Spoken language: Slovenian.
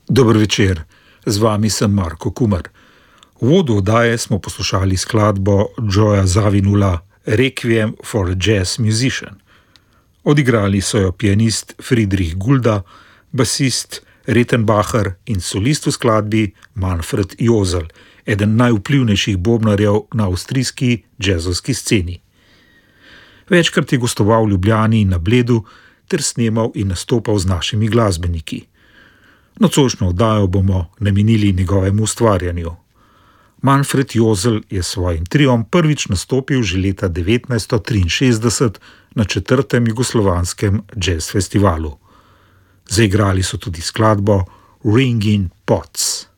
Dober večer, z vami sem Marko Kumer. V uvodu oddaje smo poslušali skladbo Joeja Zawinula Requiem for a Jazz Musician. Odigrali so jo pianist Friedrich Gulda, basist Rettenbacher in solist v skladbi Manfred Josel, eden najvplivnejših bobnarjev na avstrijski jazzovski sceni. Večkrat je gostoval v Ljubljani in na Bledu ter snemal in nastopal z našimi glasbeniki. Nocojšnjo oddajo bomo namenili njegovemu ustvarjanju. Manfred Josel je s svojim triom prvič nastopil že leta 1963 na 4. jugoslovanskem jazz festivalu. Zaigrali so tudi skladbo Ringing Pots.